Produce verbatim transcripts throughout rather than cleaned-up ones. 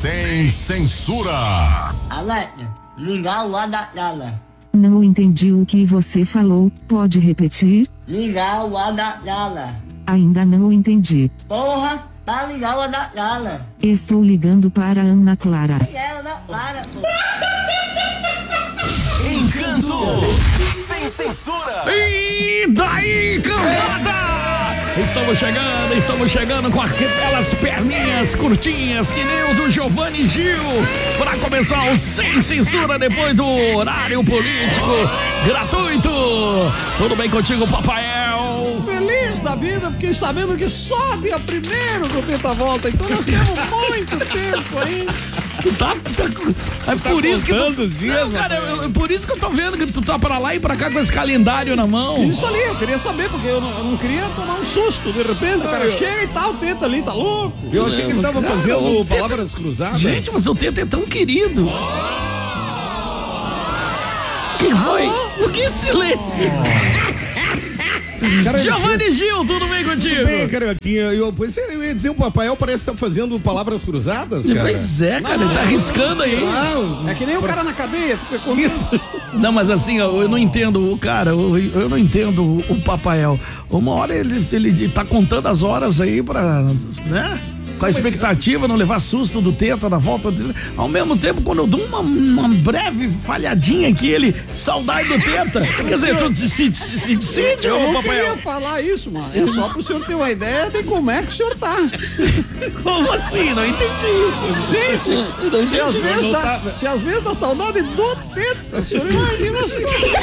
Sem censura. Alexa, ligar o ar da sala. Não entendi o que você falou, pode repetir? Ligar o ar da sala. Ainda não entendi. Porra, tá ligar o ar da sala. Estou ligando para a Ana Clara. E é Ana Clara, pô. Encanto. Sem censura. E daí, cambada? Estamos chegando, estamos chegando com aquelas perninhas curtinhas que nem o do Giovanni Gil, para começar o Sem Censura depois do horário político gratuito. Tudo bem contigo, Papael? Feliz da vida, fiquei sabendo que só dia primeiro do Teta volta, então nós temos muito tempo ainda. Tu tá, tá, é por tá isso que tu, os dias, não, cara, eu, por isso que eu tô vendo que tu tá pra lá e pra cá com esse calendário na mão. Isso ali, eu queria saber, porque eu não, eu não queria tomar um susto, de repente, o cara chega e tá, o Teta ali, tá louco. Eu achei que ele tava cara, fazendo Teta, palavras cruzadas. Gente, mas o Teta é tão querido. Que foi? O que silêncio? Cara, Giovanni Gil, tudo bem contigo? Tudo bem, Carioquinha. Eu, pois eu ia dizer, o Papael parece que tá fazendo palavras cruzadas, cara. Pois é, cara, ele tá arriscando aí. Ah, É que nem o cara na cadeia, fica com isso. Não, mas assim, eu, eu não entendo o cara, eu, eu não entendo o, o Papael. Uma hora ele, ele tá contando as horas aí pra, né? Com a expectativa, não levar susto do Teta na volta dele. Ao mesmo tempo, quando eu dou uma, uma breve falhadinha aqui, ele, saudade do Teta. Quer dizer, tu se, se, se, se decide, Eu ô não Papael? queria falar isso, mano. É só pro senhor ter uma ideia de como é que o senhor tá. Como assim? Não entendi. Gente, Não se às, entendi. vezes dá, se às vezes dá saudade do Teta, o senhor imagina assim.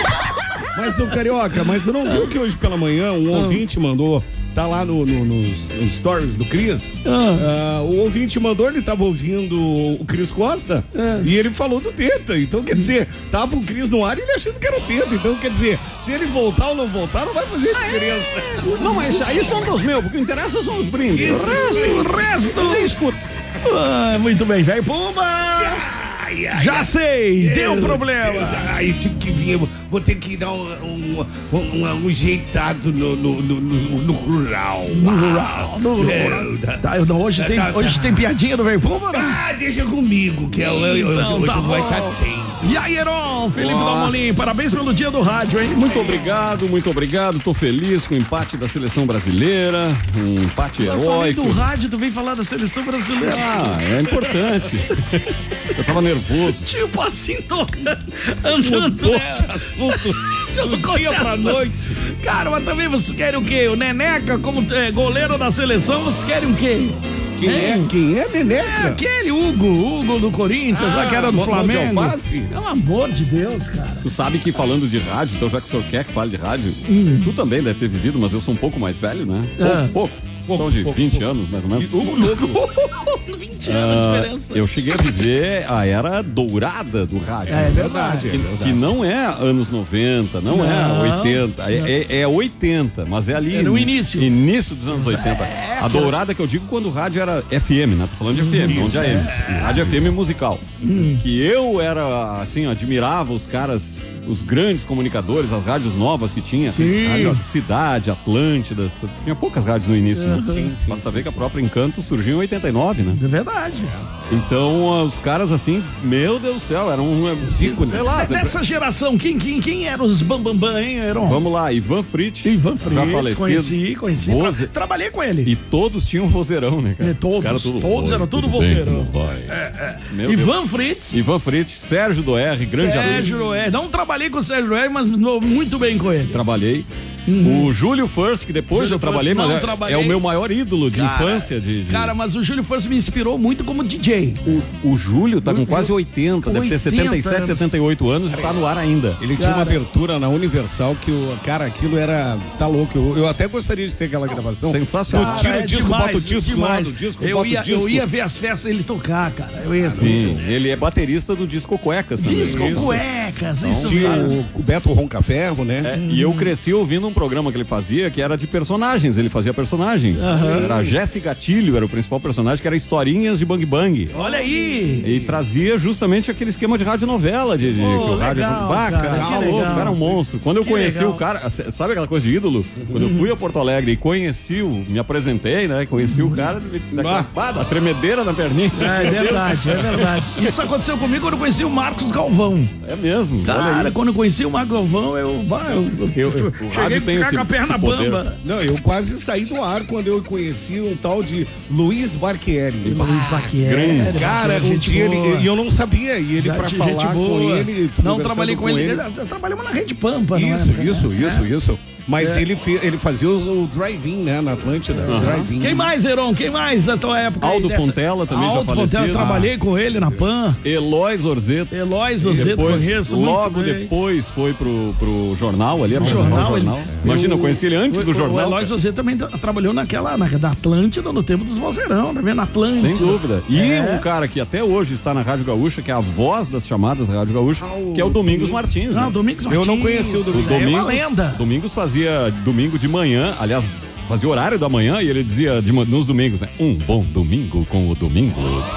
mas o Carioca, mas tu não viu que hoje pela manhã um ouvinte mandou, tá lá no, no, nos, nos stories do Cris, Ah. uh, o ouvinte mandou, ele tava ouvindo o Cris Costa Ah. e ele falou do Teta, então quer dizer, tava o Cris no ar e ele achando que era o Teta, então quer dizer, se ele voltar ou não voltar, não vai fazer diferença. Não, mas aí são dos meus, porque o que interessa são os brindes. Isso, o resto, O resto. nem escuta. Ah, muito bem, velho Pumba. Ai, ai, Já ai. sei, deu Meu problema. Deus, ai, tive que vir, vou ter que dar um, um, um, um, um jeitado no, no, no, no, no rural. No rural, no rural. É, Tá, eu não, hoje, tá, tem, tá, hoje tá. tem piadinha do velho Pumba, né? Ah, deixa comigo, que é, hoje, hoje, Então, hoje tá vai bom. estar atento. E aí, Heron, Felipe Ó. Dalmolin, parabéns pelo dia do rádio, hein? Muito obrigado, muito obrigado. Tô feliz com o empate da seleção brasileira, um empate Eu falei heróico. do rádio, tu vem falar da seleção brasileira. Ah, é importante. Eu tava nervoso. Tipo assim, tocando, andando, Mudou né? de assunto do Jogou dia de pra assunto. noite. Cara, mas também vocês querem o quê? O Neneca como é, goleiro da seleção, vocês querem o quê? Quem é? Hein? Quem é É Neneca? aquele Hugo, Hugo do Corinthians, lá que era do mão de Flamengo. alface? Pelo amor de Deus, cara. Tu sabe que falando de rádio, então já que o senhor quer que fale de rádio, tu também deve ter vivido, mas eu sou um pouco mais velho, né? Ah. Pouco, pouco. São de pouco, vinte pouco. anos, mais ou menos. vinte anos de diferença. Eu cheguei a viver a era dourada do rádio. É verdade. é Que, verdade. que não é anos noventa, não, Não. é oitenta, é, é, é oitenta, mas é ali. Era o início. Início dos anos oitenta. É, a dourada que eu digo quando o rádio era F M, né? Tô falando de F M, não de A M. Rádio F M musical. Hum. Que eu era, assim, admirava os caras, os grandes comunicadores, as rádios novas que tinha. Sim. Rádio Cidade, Atlântida. Tinha poucas rádios no início, né? Sim, sim, Basta sim, ver que a sim. própria Encanto surgiu em oitenta e nove, né? É verdade. Então, os caras, assim, meu Deus do céu, eram um, ícones. Sei lá, dessa geração, quem, quem, quem eram os bambambam, hein, Heron? Vamos lá, Ivan Fritz. Ivan já Fritz, falecido. conheci, conheci. Voze- Tra- trabalhei com ele. E todos tinham vozeirão, né, cara? É, todos, Os caras tudo, todos "Oi, eram tudo bem, vozeirão. como vai?" Meu Ivan Deus. Fritz. Ivan Fritz, Sérgio do R, grande amigo. Sérgio Roer. Não trabalhei com o Sérgio Roer, mas no- muito bem com ele. Trabalhei. O Júlio First, que depois Júlio eu trabalhei, First, mas não é, trabalhei. é o meu maior ídolo de Cara, infância. De, de- Cara, mas o Júlio First me inspirou muito como D J. o, o Júlio tá com quase oitenta, deve ter oitenta setenta e sete, anos. setenta e oito anos e tá no ar ainda. Ele tinha uma Cara. abertura na Universal que o cara, aquilo era. Tá louco. Eu, eu até gostaria de ter aquela gravação. Sensacional. Tu tira Cara, o é disco, demais, bota o disco, demais. roda o disco, eu bota ia, o disco. Eu ia ver as festas ele tocar, cara. Eu ia Sim, ele é baterista do Disco Cuecas também. Disco Isso. cuecas, isso Tinha mesmo. o, o Beto Roncaferro, né? É, e eu cresci ouvindo um programa que ele fazia que era de personagens, ele fazia personagem. Uhum. Era a Jesse Gatilho, era o principal personagem, que era historinhas de Bang Bang. Olha aí! E trazia justamente aquele esquema de radionovela, de, de oh, que o rádio legal, bah, cara, cara, tá louco, o cara é um monstro. Quando eu que conheci legal. o cara, sabe aquela coisa de ídolo? Quando eu fui a Porto Alegre e conheci o, me apresentei, né? Conheci o cara, da, da, da tremedeira na perninha. É, é verdade, é verdade. Isso aconteceu comigo quando eu conheci o Marcos Galvão. É mesmo. Cara, quando eu conheci o Marcos Galvão, eu, bah, eu, eu, eu o cheguei a ficar esse, com a perna bamba. Não, eu quase saí do ar quando eu conheci um tal de Luiz Barchieri. Luiz Barchieri. Cara, um dia ele, e eu não sabia, e ele pra falar com ele. Não trabalhei com, com ele, ele. Trabalhamos na Rede Pampa. Isso, época, isso, né? isso, é. isso. Mas é. ele, ele fazia o, o drive-in, né, na Atlântida. Uhum. Drive-in. Quem mais, Heron? Quem mais da tua época? Aldo Fontela também Aldo já falecido. Fontela, trabalhei com ele na Pan. Eloy Zorzeto. Eloy Zorzeto, conheço. Logo depois foi pro, pro jornal ali, era o jornal. jornal. Ele, Imagina, eu conheci ele antes o, do jornal. O Eloy Zorzeto também trabalhou naquela, na, da Atlântida, no tempo dos vozeirão, tá vendo? Na Atlântida. Sem dúvida. E é. um cara que até hoje está na Rádio Gaúcha, que é a voz das chamadas da Rádio Gaúcha, que é o Domingos Martins. Não, né? Domingos Martins. Eu não conheci o Domingos. O Domingos, é uma lenda. Domingos fazia domingo de manhã, aliás, fazia horário da manhã e ele dizia de, nos domingos, né? Um bom domingo com o Domingos.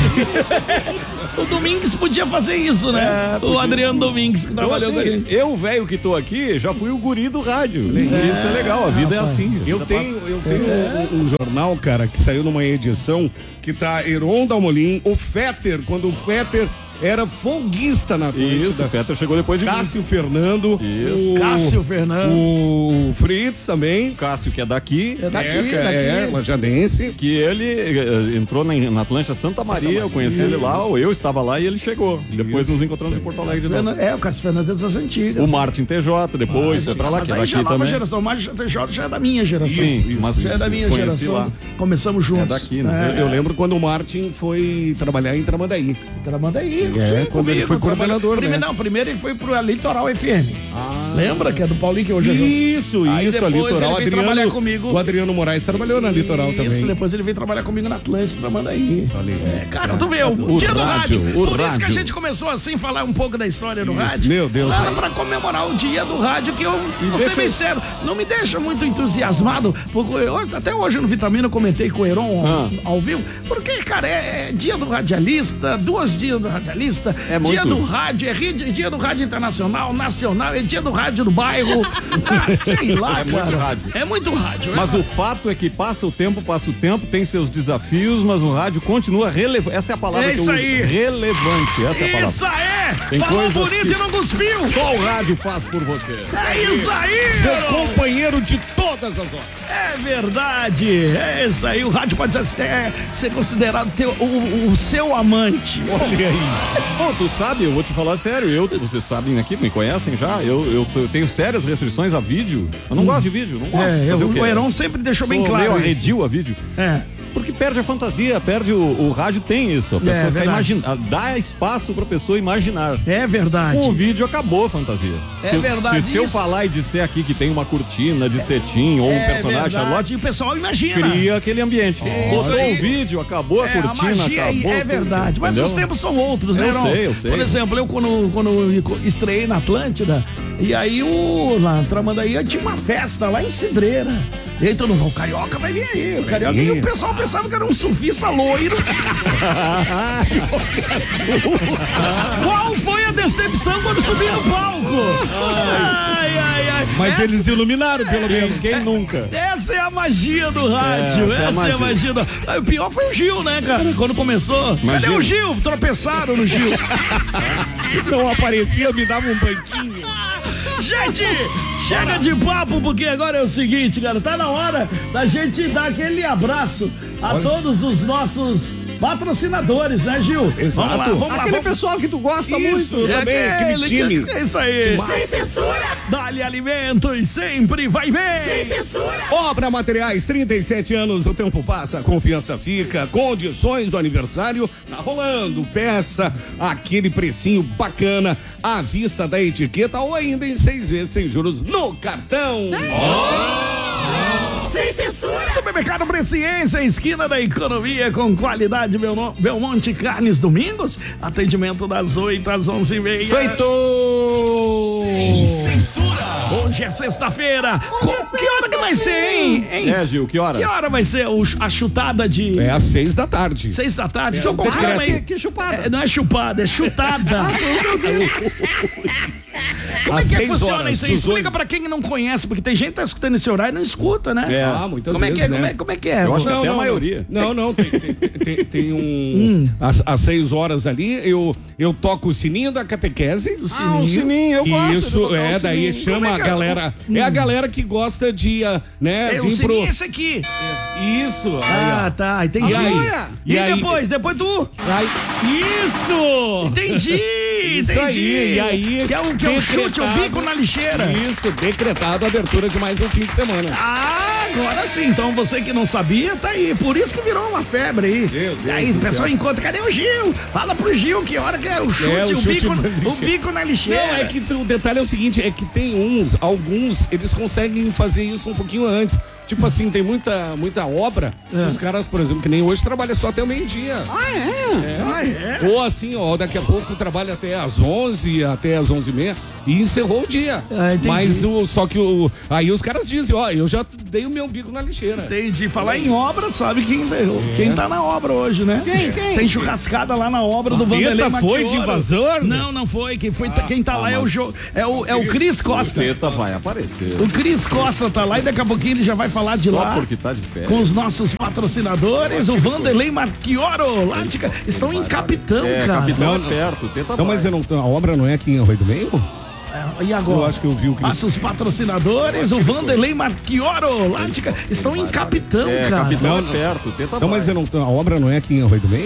O Domingos podia fazer isso, né? É, o Adriano Domingos, que trabalhou assim, com ele. Eu, velho que tô aqui, já fui o guri do rádio. É, isso é legal, a vida rapaz. é assim. Eu tenho, eu tenho é. um, um jornal, cara, que saiu numa edição que tá Heron Dalmolin, o Fetter, quando o Fetter era folguista na Atlântida. Isso, o Fetter chegou depois de Cássio Fernando. Isso. O, Cássio Fernando. O Fritz também. Cássio, que é daqui. É daqui, é, daqui. É, lajadense. Que ele uh, entrou na, na Atlântida Santa Maria, Santa Maria, eu conheci ele lá, eu estava lá e ele chegou. Depois Isso. nos encontramos em Porto Alegre de novo. É, o Cássio Fernando é das antigas. O Martin T J, depois Martin, foi pra lá, que é daqui também. Geração. O Martin T J já é da minha geração. Sim, isso, mas já é da minha geração. Lá. Começamos juntos. É daqui, né? É. Eu, eu lembro quando o Martin foi trabalhar em Tramandaí. Tramandaí, é, sim, quando ele foi coordenador, primeiro, né? Não, primeiro ele foi pro Litoral F M. Ah. Lembra que é do Paulinho que hoje é Isso, Aí isso, a Litoral. Ele veio Adriano, comigo. O Adriano Moraes trabalhou na Litoral isso, também. Isso, depois ele veio trabalhar comigo na Atlântida, Tramandaí. É, cara, tu vê, o, o dia rádio, do rádio. O Por rádio. isso que a gente começou assim, falar um pouco da história do isso, rádio. Meu Deus. Era pra comemorar o dia do rádio, que eu, vou ser bem sério, não me deixa muito entusiasmado, porque eu, até hoje no Vitamina eu comentei com o Heron ah. ao, ao vivo, porque, cara, é, é dia do radialista, duas dias do radialista, é dia muito. do rádio, é dia do rádio internacional, nacional, é dia do rádio do bairro, ah, sei lá, é cara. Muito rádio. É muito rádio. Mas é o fato é que passa o tempo, passa o tempo, tem seus desafios, mas o rádio continua relevante. Essa é a palavra é que eu isso uso. aí. Relevante, essa é a palavra. Isso aí! Tem Falou coisas bonito que e não cuspiu! Só o rádio faz por você. É isso aí! Seu companheiro de todas as horas. É verdade! É isso aí, o rádio pode ser, ser considerado teu, o, o seu amante. Olha aí. Bom, tu sabe, eu vou te falar sério, eu, vocês sabem aqui, me conhecem já, eu, eu, eu tenho sérias restrições a vídeo. Eu não hum. gosto de vídeo, não gosto. É, eu, o, o Heron sempre deixou Sou bem claro. meio arredio a vídeo. É. Porque perde a fantasia, perde o, o rádio tem isso. A pessoa é, fica imaginando, dá espaço pra pessoa imaginar. É verdade. Com o vídeo acabou a fantasia. É se, verdade. Se, se eu falar e disser aqui que tem uma cortina de cetim ou um é personagem Charlotte, o pessoal imagina. Cria aquele ambiente. É, botou o vídeo, acabou a é, cortina, a magia acabou. É verdade. Mas entendeu? os tempos são outros, né, Eu Heron? sei, eu sei. Por exemplo, eu quando, quando estreiei na Atlântida, e aí o lá na Tramandaí tinha uma festa lá em Cidreira. E aí todo mundo, o Carioca vai vir aí. O Carioca, e o pessoal pensava que era um surfista loiro. Qual foi a decepção quando subi no palco? Ai, ai, ai. Mas essa, eles iluminaram, pelo menos. Quem nunca? Essa é a magia do rádio. É, essa, essa é é a magia do... Ah, o pior foi o Gil, né, cara? Quando começou. Imagina. Cadê o Gil? Tropeçaram no Gil. Não aparecia, me dava um banquinho. Gente, chega de papo, porque agora é o seguinte, cara, tá na hora da gente dar aquele abraço a Olha. todos os nossos patrocinadores, né, Gil? Exato. Vamos lá, vamos lá, aquele vamos... pessoal que tu gosta isso, muito é também, aquele, aquele time. É isso aí. Sem censura! Dá-lhe alimentos, sempre vai bem. Sem censura! Obra Materiais, trinta e sete anos, o tempo passa, a confiança fica, condições do aniversário, tá rolando, peça, aquele precinho bacana, à vista da etiqueta ou ainda em seis vezes sem juros no cartão. Oh! Sem censura! Supermercado Presciência, esquina da economia com qualidade Belno- Belmonte Carnes Domingos. Atendimento das oito às onze e meia. Feito! Sem censura! Hoje é sexta-feira. Co- Que hora que vai ser, hein? hein? É, Gil, que hora? Que hora vai ser o- a chutada de... É às seis da tarde. Seis da tarde? É, Deixa eu confirmar Ah, aí. que, que chupada. É, não é chupada, é chutada. Como é Às que seis funciona horas, isso aí? dezoito. Explica pra quem não conhece, porque tem gente que tá escutando esse horário e não escuta, né? É. Ah, muitas Como é, que vezes, é, como, né? é, como é que é? Eu acho que Não, até não, a maioria. Não, não, tem, tem, tem, tem um. Às, às seis horas ali, eu, eu toco o sininho da catequese. O Ah, o sininho, eu gosto de Isso, tocar o é, daí sininho. chama Como é a que é? galera. É a galera que gosta de, ah, né, É, o vir sininho pro. é esse aqui. Isso, Ah, aí, tá, entendi. E aí? Olha! E, aí- depois? Depois tu? ó. Aí, isso! Entendi, Isso entendi. aí, e aí, Que é o, que é o chute, o decretado- bico na lixeira. Isso, decretado a abertura de mais um fim de semana. Ah, agora sim. Então você que não sabia, tá aí. Por isso que virou uma febre aí. Meu Deus E aí, do o pessoal céu. encontra. Cadê o Gil? Fala pro Gil que hora que é o chute, É, o o, chute bico, na o lixeira. bico na lixeira. Não, é que o detalhe é o seguinte, é que tem uns, alguns, eles conseguem fazer isso um pouquinho antes. Tipo assim, tem muita, muita obra, os caras, por exemplo, que nem hoje trabalham só até o meio-dia. Ah, é? Ah, é? Ou assim, ó, daqui a pouco trabalha até às onze, até às onze e meia e encerrou o dia. Ah, entendi. Mas o, só que o, aí os caras dizem, ó, eu já dei o meu bico na lixeira. Entendi. Falar em obra, sabe quem, quem tá na obra hoje, né? Quem, quem? Tem churrascada lá na obra do Vanderlei Teta foi Marchioro. de invasor? Não, não foi. Quem, foi, quem tá lá é o, mas- jo, é o, é o Cris O Costa. Teta vai aparecer. O Cris Costa tá lá e daqui a pouquinho ele já vai falar de Só lá. porque tá de férias. Com os nossos patrocinadores, o Vanderlei Marchioro, lá de, Ca- estão em Capitão, É, cara. Capitão é perto. Teta Não, vai. mas eu não, a obra não é aqui em Arroio do Meio? É, E agora? Eu acho que eu vi o Cris. Nossos patrocinadores, o Vanderlei Marchioro, lá de, Ca- estão em Capitão, É, cara. Capitão Não, é não. perto. Teta Não, vai. mas eu não, a obra não é aqui em Arroio do Meio?